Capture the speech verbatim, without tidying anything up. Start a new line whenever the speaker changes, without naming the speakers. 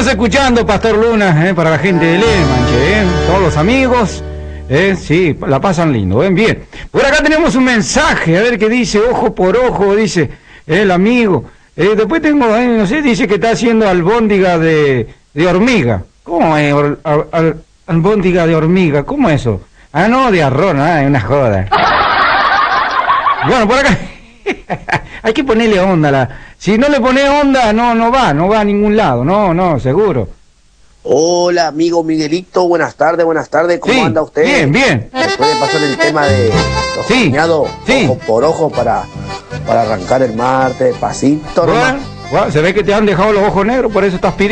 Estamos escuchando Pastor Luna, eh, para la gente de Limanche, eh, todos los amigos, eh, sí, la pasan lindo, ven bien. Por acá tenemos un mensaje, a ver qué dice, ojo por ojo, dice eh, el amigo. Eh, después tengo, eh, no sé, dice que está haciendo albóndiga de, de hormiga. ¿Cómo es or, al, al, albóndiga de hormiga? ¿Cómo es eso? Ah, no, de arroz, no, es una joda. Bueno, por acá hay que ponerle onda. La... Si no le pone onda, no no va, no va a ningún lado, no, no, seguro.
Hola, amigo Miguelito, buenas tardes, buenas tardes, ¿cómo
sí,
anda usted?
Bien, bien.
¿Me puede pasar el tema de los
sí,
cuñados,
sí.
ojo por ojo, para, para arrancar el martes, pasito,
Bueno,
nomás?
bueno, se ve que te han dejado los ojos negros, por eso estás pidiendo.